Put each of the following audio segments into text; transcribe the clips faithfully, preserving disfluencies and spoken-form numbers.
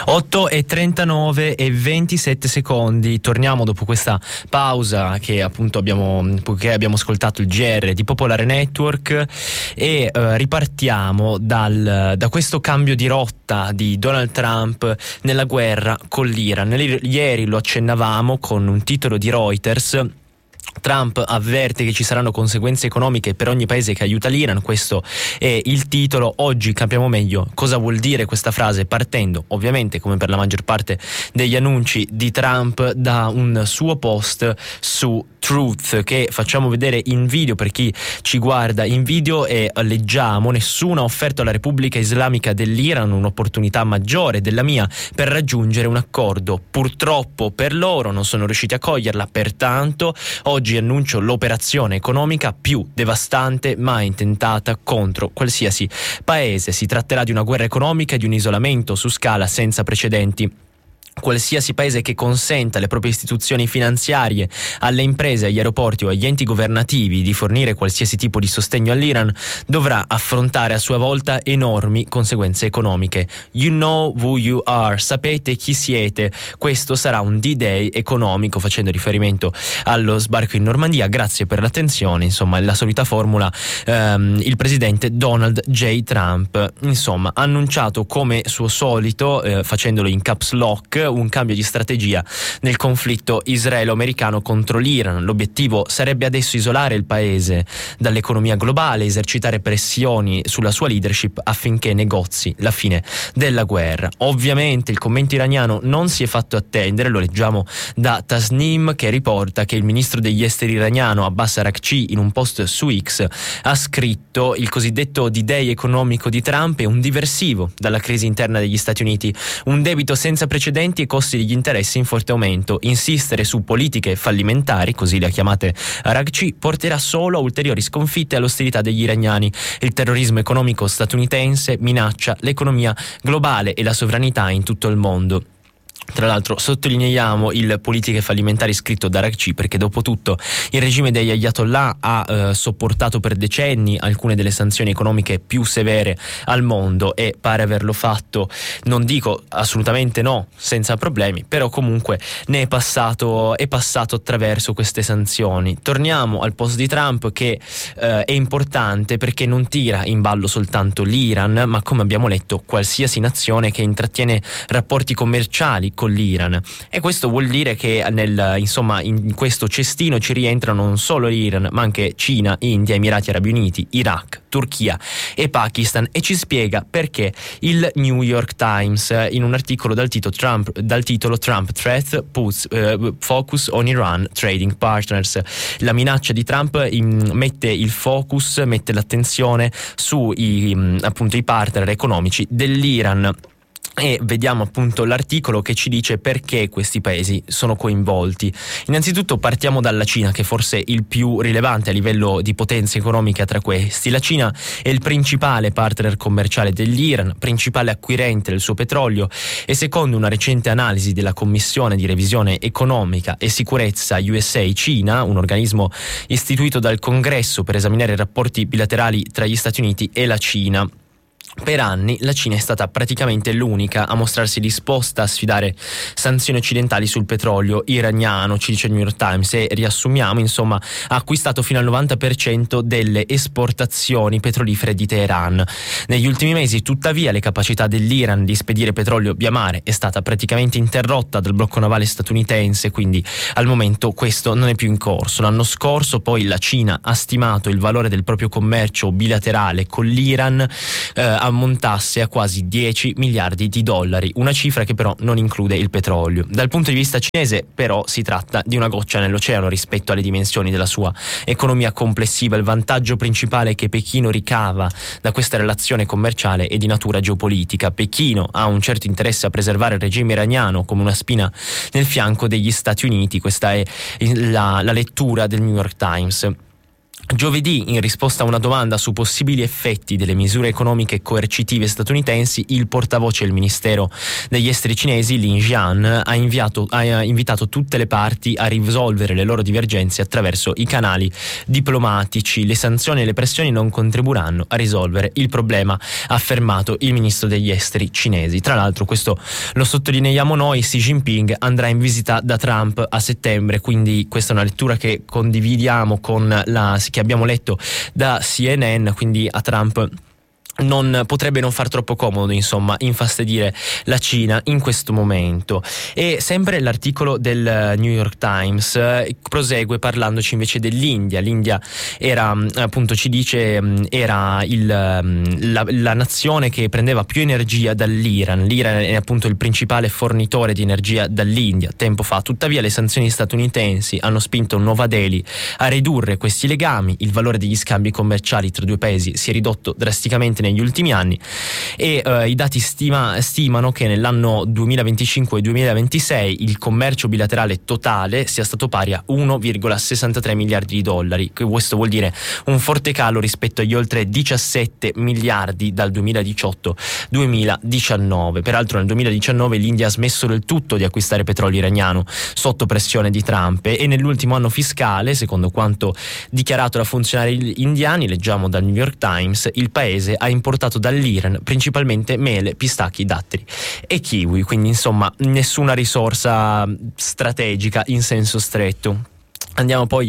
otto e trentanove e ventisette secondi. Torniamo dopo questa pausa che appunto abbiamo, che abbiamo ascoltato il G R di Popolare Network e eh, ripartiamo dal, da questo cambio di rotta di Donald Trump nella guerra con l'Iran. Ieri lo accennavamo con un titolo di Reuters. Trump avverte che ci saranno conseguenze economiche per ogni paese che aiuta l'Iran, questo è il titolo. Oggi capiamo meglio cosa vuol dire questa frase, partendo ovviamente, come per la maggior parte degli annunci di Trump, da un suo post su Truth che facciamo vedere in video per chi ci guarda in video, e leggiamo: nessuno ha offerto alla Repubblica Islamica dell'Iran un'opportunità maggiore della mia per raggiungere un accordo. Purtroppo per loro non sono riusciti a coglierla, pertanto oggi annuncio l'operazione economica più devastante mai intentata contro qualsiasi paese. Si tratterà di una guerra economica e di un isolamento su scala senza precedenti. Qualsiasi paese che consenta alle proprie istituzioni finanziarie, alle imprese, agli aeroporti o agli enti governativi di fornire qualsiasi tipo di sostegno all'Iran dovrà affrontare a sua volta enormi conseguenze economiche. You know who you are, sapete chi siete. Questo sarà un D-Day economico, facendo riferimento allo sbarco in Normandia. Grazie per l'attenzione. Insomma, la solita formula. ehm, il presidente Donald J. Trump, insomma, ha annunciato come suo solito, eh, facendolo in caps lock, un cambio di strategia nel conflitto israelo-americano contro l'Iran. L'obiettivo sarebbe adesso isolare il paese dall'economia globale, esercitare pressioni sulla sua leadership affinché negozi la fine della guerra. Ovviamente il commento iraniano non si è fatto attendere, lo leggiamo da Tasnim, che riporta che il ministro degli esteri iraniano Abbas Araghchi in un post su X ha scritto: il cosiddetto D-Day economico di Trump è un diversivo dalla crisi interna degli Stati Uniti, un debito senza precedenti e costi degli interessi in forte aumento. Insistere su politiche fallimentari, così le ha chiamate Araghchi, porterà solo a ulteriori sconfitte e all'ostilità degli iraniani. Il terrorismo economico statunitense minaccia l'economia globale e la sovranità in tutto il mondo. Tra l'altro sottolineiamo il politiche fallimentari scritto da Araghchi perché dopo tutto il regime degli Ayatollah ha eh, sopportato per decenni alcune delle sanzioni economiche più severe al mondo e pare averlo fatto, non dico assolutamente no, senza problemi, però comunque ne è passato, è passato attraverso queste sanzioni. Torniamo al post di Trump, che eh, è importante perché non tira in ballo soltanto l'Iran, ma, come abbiamo letto, qualsiasi nazione che intrattiene rapporti commerciali con l'Iran. E questo vuol dire che nel, insomma, in questo cestino ci rientrano non solo l'Iran, ma anche Cina, India, Emirati Arabi Uniti, Iraq, Turchia e Pakistan. E ci spiega perché il New York Times, in un articolo dal titolo Trump, dal titolo Trump Threat puts uh, focus on Iran trading partners. La minaccia di Trump in, mette il focus, mette l'attenzione sui appunto i partner economici dell'Iran. E vediamo appunto l'articolo che ci dice perché questi paesi sono coinvolti. Innanzitutto partiamo dalla Cina, che forse è il più rilevante a livello di potenza economica tra questi. La Cina è il principale partner commerciale dell'Iran, principale acquirente del suo petrolio, e secondo una recente analisi della Commissione di Revisione Economica e Sicurezza U S A Cina, un organismo istituito dal Congresso per esaminare i rapporti bilaterali tra gli Stati Uniti e la Cina, per anni la Cina è stata praticamente l'unica a mostrarsi disposta a sfidare sanzioni occidentali sul petrolio iraniano, ci dice il New York Times, e riassumiamo, insomma, ha acquistato fino al novanta per cento delle esportazioni petrolifere di Teheran. Negli ultimi mesi, tuttavia, le capacità dell'Iran di spedire petrolio via mare è stata praticamente interrotta dal blocco navale statunitense, quindi al momento questo non è più in corso. L'anno scorso poi la Cina ha stimato il valore del proprio commercio bilaterale con l'Iran eh, ammontasse a quasi dieci miliardi di dollari, una cifra che però non include il petrolio. Dal punto di vista cinese però si tratta di una goccia nell'oceano rispetto alle dimensioni della sua economia complessiva. Il vantaggio principale che Pechino ricava da questa relazione commerciale è di natura geopolitica. Pechino ha un certo interesse a preservare il regime iraniano come una spina nel fianco degli Stati Uniti. Questa è la, la lettura del New York Times. Giovedì, in risposta a una domanda su possibili effetti delle misure economiche coercitive statunitensi, il portavoce del Ministero degli Esteri cinesi, Lin Jian, ha, inviato, ha invitato tutte le parti a risolvere le loro divergenze attraverso i canali diplomatici. Le sanzioni e le pressioni non contribuiranno a risolvere il problema, ha affermato il ministro degli Esteri cinesi. Tra l'altro, questo lo sottolineiamo noi, Xi Jinping andrà in visita da Trump a settembre, quindi questa è una lettura che condividiamo con la che abbiamo letto da C N N, quindi a Trump non potrebbe non far troppo comodo, insomma, infastidire la Cina in questo momento. E sempre l'articolo del New York Times eh, prosegue parlandoci invece dell'India. L'India era, appunto, ci dice, era il, la, la nazione che prendeva più energia dall'Iran. L'Iran è appunto il principale fornitore di energia dall'India tempo fa. Tuttavia le sanzioni statunitensi hanno spinto Nuova Delhi a ridurre questi legami. Il valore degli scambi commerciali tra i due paesi si è ridotto drasticamente negli ultimi anni e uh, i dati stima, stimano che nell'anno duemilaventicinque e duemilaventisei il commercio bilaterale totale sia stato pari a uno virgola sessantatré miliardi di dollari. Questo vuol dire un forte calo rispetto agli oltre diciassette miliardi dal duemiladiciotto duemiladiciannove. Peraltro nel duemiladiciannove l'India ha smesso del tutto di acquistare petrolio iraniano sotto pressione di Trump e nell'ultimo anno fiscale, secondo quanto dichiarato da funzionari indiani, leggiamo dal New York Times, il paese ha importato dall'Iran principalmente mele, pistacchi, datteri e kiwi, quindi insomma nessuna risorsa strategica in senso stretto. Andiamo poi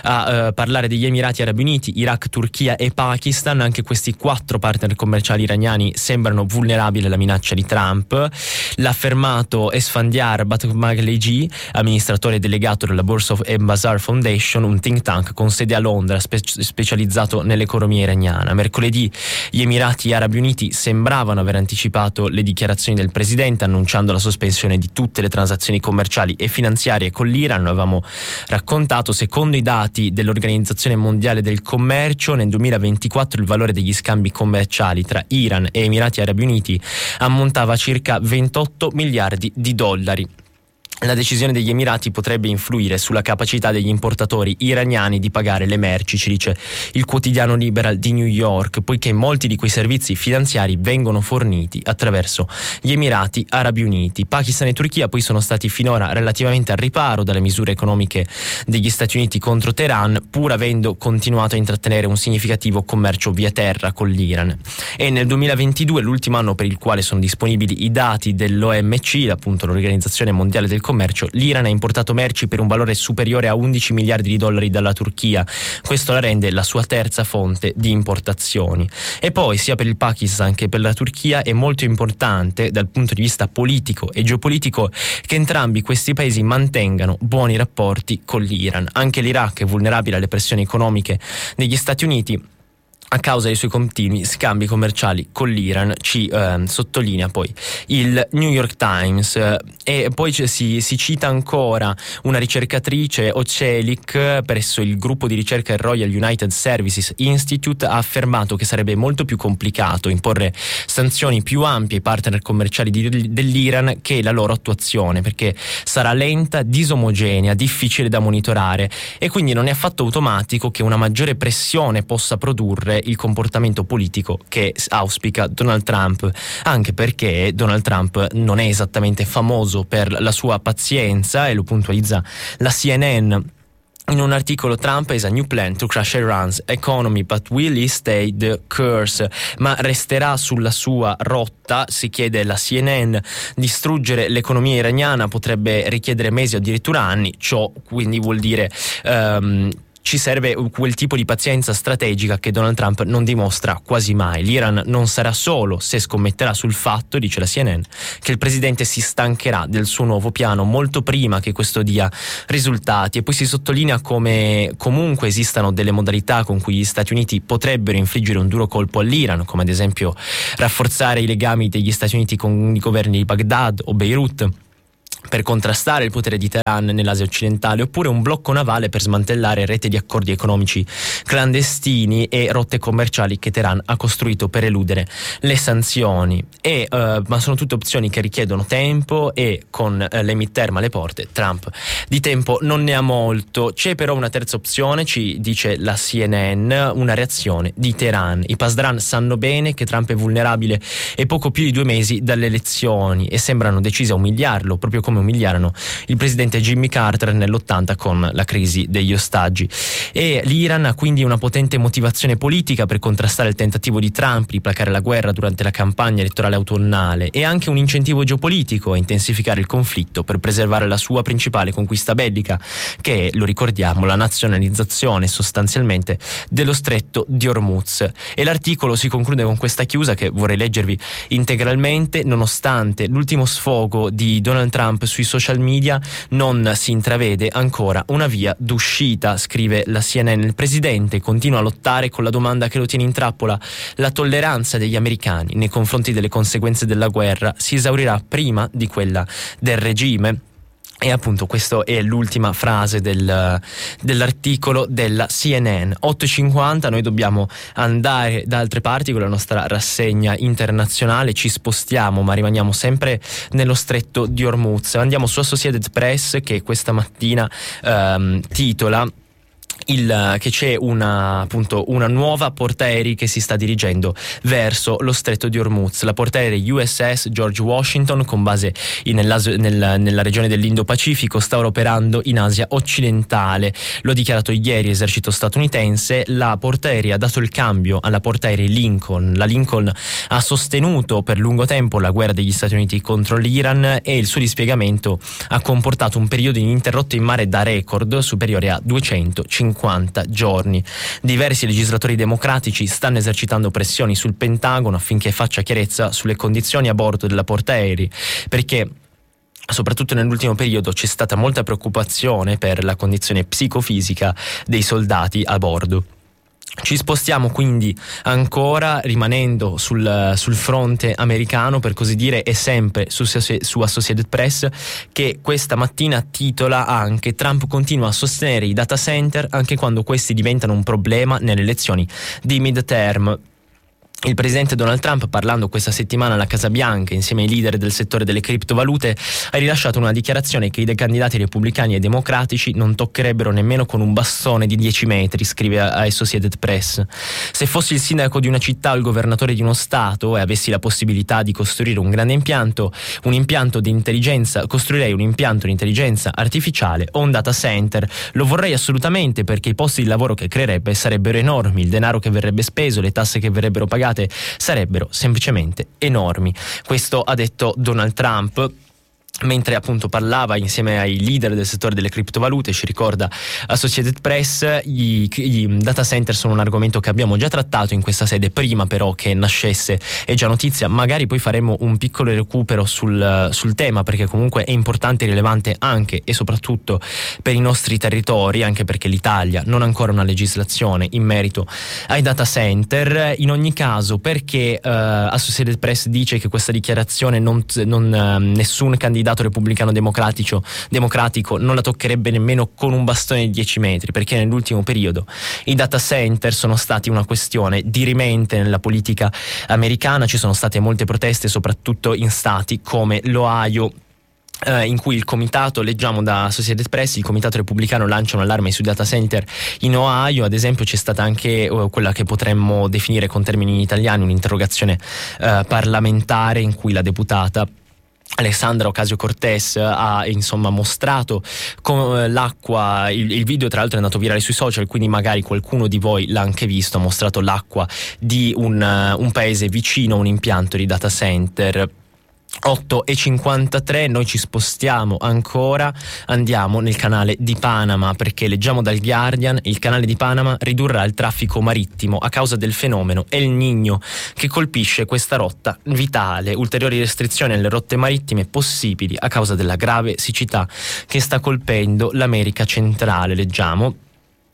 a uh, parlare degli Emirati Arabi Uniti, Iraq, Turchia e Pakistan. Anche questi quattro partner commerciali iraniani sembrano vulnerabili alla minaccia di Trump. L'ha affermato Esfandiar Baghleji, amministratore delegato della Borsa and Bazaar Foundation, un think tank con sede a Londra spe- specializzato nell'economia iraniana. Mercoledì gli Emirati Arabi Uniti sembravano aver anticipato le dichiarazioni del presidente, annunciando la sospensione di tutte le transazioni commerciali e finanziarie con l'Iran. Lo avevamo raccontato. Secondo i dati dell'Organizzazione Mondiale del Commercio, nel duemilaventiquattro il valore degli scambi commerciali tra Iran e Emirati Arabi Uniti ammontava a circa ventotto miliardi di dollari. La decisione degli Emirati potrebbe influire sulla capacità degli importatori iraniani di pagare le merci, ci dice il quotidiano Liberal di New York, poiché molti di quei servizi finanziari vengono forniti attraverso gli Emirati Arabi Uniti. Pakistan e Turchia poi sono stati finora relativamente al riparo dalle misure economiche degli Stati Uniti contro Teheran, pur avendo continuato a intrattenere un significativo commercio via terra con l'Iran. E nel duemilaventidue, l'ultimo anno per il quale sono disponibili i dati dell'O M C, appunto l'Organizzazione Mondiale del Commercio, l'Iran ha importato merci per un valore superiore a undici miliardi di dollari dalla Turchia. Questo la rende la sua terza fonte di importazioni. E poi sia per il Pakistan che per la Turchia è molto importante dal punto di vista politico e geopolitico che entrambi questi paesi mantengano buoni rapporti con l'Iran. Anche l'Iraq è vulnerabile alle pressioni economiche degli Stati Uniti a causa dei suoi continui scambi commerciali con l'Iran, ci eh, sottolinea poi il New York Times. E poi si, si cita ancora una ricercatrice, Ocelik, presso il gruppo di ricerca Royal United Services Institute, ha affermato che sarebbe molto più complicato imporre sanzioni più ampie ai partner commerciali di, dell'Iran che la loro attuazione, perché sarà lenta, disomogenea, difficile da monitorare e quindi non è affatto automatico che una maggiore pressione possa produrre il comportamento politico che auspica Donald Trump, anche perché Donald Trump non è esattamente famoso per la sua pazienza, e lo puntualizza la C N N in un articolo. Trump has a new plan to crash Iran's economy, but will he stay the course? Ma resterà sulla sua rotta, si chiede la C N N. Distruggere l'economia iraniana potrebbe richiedere mesi o addirittura anni, ciò quindi vuol dire um, ci serve quel tipo di pazienza strategica che Donald Trump non dimostra quasi mai. L'Iran non sarà solo se scommetterà sul fatto, dice la C N N, che il presidente si stancherà del suo nuovo piano molto prima che questo dia risultati. E poi si sottolinea come comunque esistano delle modalità con cui gli Stati Uniti potrebbero infliggere un duro colpo all'Iran, come ad esempio rafforzare i legami degli Stati Uniti con i governi di Baghdad o Beirut, per contrastare il potere di Teheran nell'Asia occidentale, oppure un blocco navale per smantellare rete di accordi economici clandestini e rotte commerciali che Teheran ha costruito per eludere le sanzioni. E, uh, ma sono tutte opzioni che richiedono tempo e con uh, le midterm alle porte Trump di tempo non ne ha molto. C'è però una terza opzione, ci dice la C N N, una reazione di Teheran. I Pasdaran sanno bene che Trump è vulnerabile e poco più di due mesi dalle elezioni e sembrano decisi a umiliarlo, proprio come umiliarono il presidente Jimmy Carter nell'ottanta con la crisi degli ostaggi. E l'Iran ha quindi una potente motivazione politica per contrastare il tentativo di Trump di placare la guerra durante la campagna elettorale autunnale, e anche un incentivo geopolitico a intensificare il conflitto per preservare la sua principale conquista bellica, che è, lo ricordiamo, la nazionalizzazione sostanzialmente dello stretto di Hormuz. E l'articolo si conclude con questa chiusa che vorrei leggervi integralmente: nonostante l'ultimo sfogo di Donald Trump sui social media, non si intravede ancora una via d'uscita, scrive la C N N. Il presidente continua a lottare con la domanda che lo tiene in trappola: la tolleranza degli americani nei confronti delle conseguenze della guerra si esaurirà prima di quella del regime. E appunto questa è l'ultima frase del, dell'articolo della C N N. otto e cinquanta, noi dobbiamo andare da altre parti con la nostra rassegna internazionale, ci spostiamo ma rimaniamo sempre nello stretto di Hormuz. Andiamo su Associated Press, che questa mattina ehm, titola Il, che c'è una, appunto, una nuova portaerei che si sta dirigendo verso lo stretto di Hormuz. La portaerei U S S George Washington, con base in, nel, nella regione dell'Indo-Pacifico, sta operando in Asia occidentale. Lo ha dichiarato ieri l'esercito statunitense. La portaerei ha dato il cambio alla portaerei Lincoln. La Lincoln ha sostenuto per lungo tempo la guerra degli Stati Uniti contro l'Iran, e il suo dispiegamento ha comportato un periodo ininterrotto in mare da record superiore a duecentocinquanta giorni. Diversi legislatori democratici stanno esercitando pressioni sul Pentagono affinché faccia chiarezza sulle condizioni a bordo della portaerei, perché soprattutto nell'ultimo periodo c'è stata molta preoccupazione per la condizione psicofisica dei soldati a bordo. Ci spostiamo quindi ancora, rimanendo sul, sul fronte americano, per così dire, e sempre su, su Associated Press, che questa mattina titola anche: Trump continua a sostenere i data center anche quando questi diventano un problema nelle elezioni di midterm. Il presidente Donald Trump, parlando questa settimana alla Casa Bianca insieme ai leader del settore delle criptovalute, ha rilasciato una dichiarazione che i candidati repubblicani e democratici non toccherebbero nemmeno con un bastone di dieci metri, scrive a Associated Press. Se fossi il sindaco di una città o il governatore di uno stato e avessi la possibilità di costruire un grande impianto, un impianto di intelligenza, costruirei un impianto di intelligenza artificiale o un data center. Lo vorrei assolutamente, perché i posti di lavoro che creerebbe sarebbero enormi, il denaro che verrebbe speso, le tasse che verrebbero pagate sarebbero semplicemente enormi. Questo ha detto Donald Trump mentre appunto parlava insieme ai leader del settore delle criptovalute. Ci ricorda Associated Press, i, i data center sono un argomento che abbiamo già trattato in questa sede prima però che nascesse, è già notizia. Magari poi faremo un piccolo recupero sul, sul tema, perché comunque è importante e rilevante anche e soprattutto per i nostri territori, anche perché l'Italia non ha ancora una legislazione in merito ai data center. In ogni caso, perché uh, Associated Press dice che questa dichiarazione non, non uh, nessun candidato repubblicano democratico, democratico non la toccherebbe nemmeno con un bastone di dieci metri, perché nell'ultimo periodo i data center sono stati una questione dirimente nella politica americana. Ci sono state molte proteste, soprattutto in stati come l'Ohio, Uh, in cui il comitato, leggiamo da Associated Press, il comitato repubblicano lancia un allarme sui data center in Ohio. Ad esempio c'è stata anche uh, quella che potremmo definire con termini italiani un'interrogazione uh, parlamentare, in cui la deputata Alexandra Ocasio-Cortez ha insomma mostrato come l'acqua, il, il video tra l'altro è andato virale sui social, quindi magari qualcuno di voi l'ha anche visto, ha mostrato l'acqua di un, uh, un paese vicino a un impianto di data center. otto e cinquantatré, noi ci spostiamo ancora, andiamo nel canale di Panama, perché leggiamo dal Guardian: il canale di Panama ridurrà il traffico marittimo a causa del fenomeno El Niño che colpisce questa rotta vitale. Ulteriori restrizioni alle rotte marittime possibili a causa della grave siccità che sta colpendo l'America centrale, leggiamo.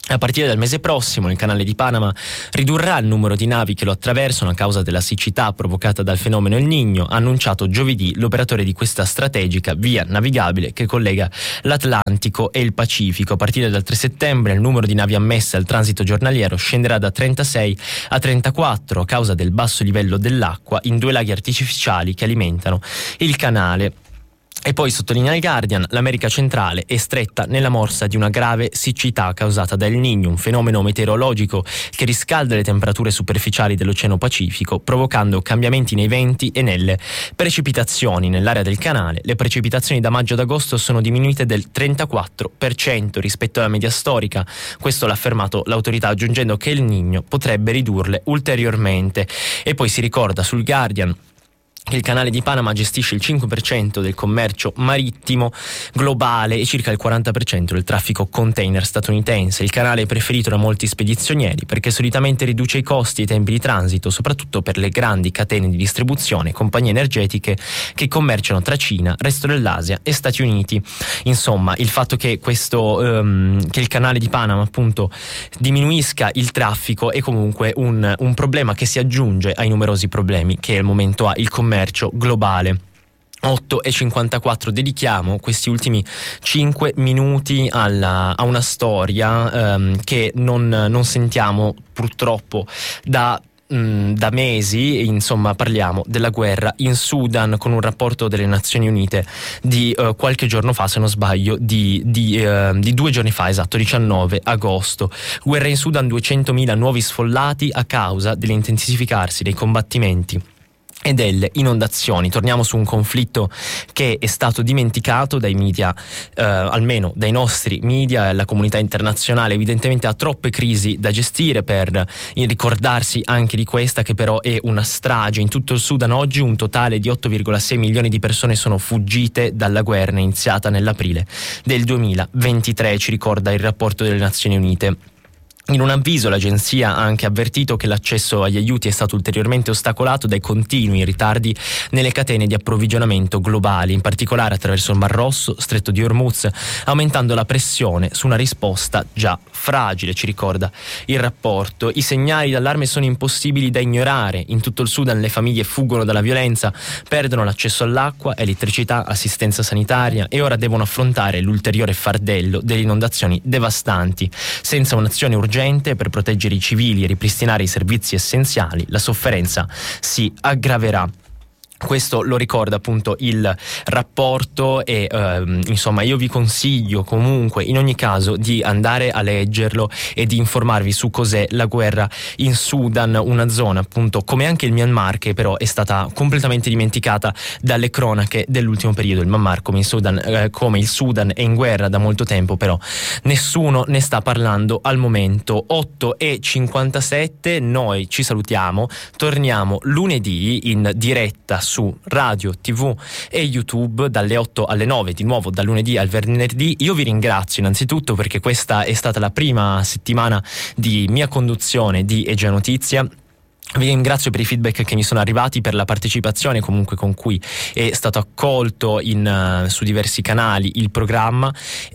A partire dal mese prossimo il canale di Panama ridurrà il numero di navi che lo attraversano a causa della siccità provocata dal fenomeno El Niño, ha annunciato giovedì l'operatore di questa strategica via navigabile che collega l'Atlantico e il Pacifico. A partire dal tre settembre il numero di navi ammesse al transito giornaliero scenderà da trentasei a trentaquattro a causa del basso livello dell'acqua in due laghi artificiali che alimentano il canale. E poi, sottolinea il Guardian, l'America centrale è stretta nella morsa di una grave siccità causata da El Niño, un fenomeno meteorologico che riscalda le temperature superficiali dell'Oceano Pacifico, provocando cambiamenti nei venti e nelle precipitazioni. Nell'area del canale le precipitazioni da maggio ad agosto sono diminuite del trentaquattro per cento rispetto alla media storica. Questo l'ha affermato l'autorità, aggiungendo che El Niño potrebbe ridurle ulteriormente. E poi si ricorda sul Guardian che il canale di Panama gestisce il cinque per cento del commercio marittimo globale e circa il quaranta per cento del traffico container statunitense. Il canale è preferito da molti spedizionieri perché solitamente riduce i costi e i tempi di transito, soprattutto per le grandi catene di distribuzione e compagnie energetiche che commerciano tra Cina, resto dell'Asia e Stati Uniti. Insomma, il fatto che questo um, che il canale di Panama appunto diminuisca il traffico è comunque un, un problema che si aggiunge ai numerosi problemi che al momento ha il commercio globale. otto e cinquantaquattro, dedichiamo questi ultimi cinque minuti alla, a una storia ehm, che non, non sentiamo purtroppo da da mesi. Insomma, parliamo della guerra in Sudan, con un rapporto delle Nazioni Unite di uh, qualche giorno fa, se non sbaglio, di, di, uh, di due giorni fa, esatto, diciannove agosto. Guerra in Sudan, duecentomila nuovi sfollati a causa dell'intensificarsi dei combattimenti e delle inondazioni. Torniamo su un conflitto che è stato dimenticato dai media, eh, almeno dai nostri media. La comunità internazionale evidentemente ha troppe crisi da gestire per ricordarsi anche di questa, che però è una strage. In tutto il Sudan oggi un totale di otto virgola sei milioni di persone sono fuggite dalla guerra iniziata nell'aprile del duemilaventitré, ci ricorda il rapporto delle Nazioni Unite. In un avviso l'agenzia ha anche avvertito che l'accesso agli aiuti è stato ulteriormente ostacolato dai continui ritardi nelle catene di approvvigionamento globali, in particolare attraverso il Mar Rosso, Stretto di Hormuz, aumentando la pressione su una risposta già fragile, ci ricorda il rapporto. I segnali d'allarme sono impossibili da ignorare. In tutto il Sudan le famiglie fuggono dalla violenza, perdono l'accesso all'acqua, elettricità, assistenza sanitaria e ora devono affrontare l'ulteriore fardello delle inondazioni devastanti. Senza un'azione urgente per proteggere i civili e ripristinare i servizi essenziali, la sofferenza si aggraverà. Questo lo ricorda appunto il rapporto e ehm, insomma io vi consiglio comunque in ogni caso di andare a leggerlo e di informarvi su cos'è la guerra in Sudan, una zona appunto come anche il Myanmar che però è stata completamente dimenticata dalle cronache dell'ultimo periodo. Il Myanmar come il Sudan, eh, come il Sudan è in guerra da molto tempo, però nessuno ne sta parlando al momento. Otto e cinquantasette, noi ci salutiamo, torniamo lunedì in diretta su radio, tv e YouTube dalle otto alle nove, di nuovo dal lunedì al venerdì. Io vi ringrazio innanzitutto perché questa è stata la prima settimana di mia conduzione di Egea Notizia. Vi ringrazio per i feedback che mi sono arrivati, per la partecipazione comunque con cui è stato accolto in, uh, su diversi canali il programma,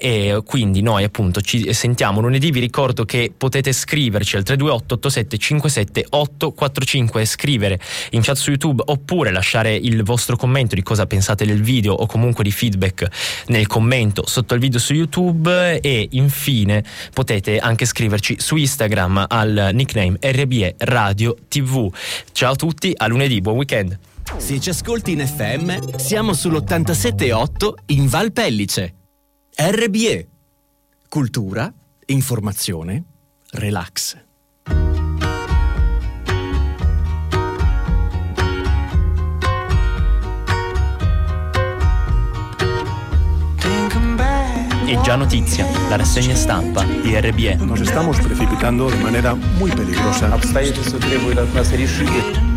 e quindi noi appunto ci sentiamo lunedì. Vi ricordo che potete scriverci al tre due otto otto sette cinque sette otto quattro cinque, scrivere in chat su YouTube oppure lasciare il vostro commento di cosa pensate del video o comunque di feedback nel commento sotto il video su YouTube, e infine potete anche scriverci su Instagram al nickname R B E Radio tivù. Ciao a tutti, a lunedì, buon weekend. Se ci ascolti in F M, siamo sull'ottantasette virgola otto in Val Pellice. R B E. Cultura, informazione, relax. Egea Notizia, la rassegna stampa di R B E. Nos estamos precipitando de manera muy peligrosa. Обстоятельства требуют от нас решительности.